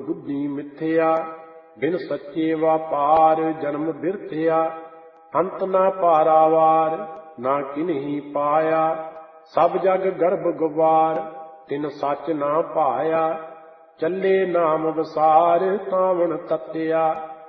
ਬੁੱਧੀ ਮਿਥਿਆ। ਬਿਨ ਸੱਚੇ ਵਾਪਾਰ ਜਨਮ ਬਿਰਥਿਆ। ਅੰਤ ਨਾ ਪਾਰਾਵਾਰ ਨਾ ਕਿਨਹੀ ਪਾਇਆ। ਸਭ ਜਗ ਗਰਭ ਗਵਾਰ ਤਿਨ ਸੱਚ ਨਾ ਭਾਇਆ। ਚੱਲੇ ਨਾਮ ਵਸਾਰ ਤਾਵਣ ਤਤਿਆ।